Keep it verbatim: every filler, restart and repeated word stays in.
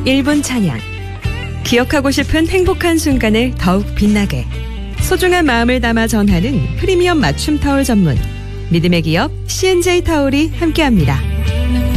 일 분 찬양. 기억하고 싶은 행복한 순간을 더욱 빛나게. 소중한 마음을 담아 전하는 프리미엄 맞춤 타올 전문 믿음의 기업 씨엔제이 타올이 함께합니다.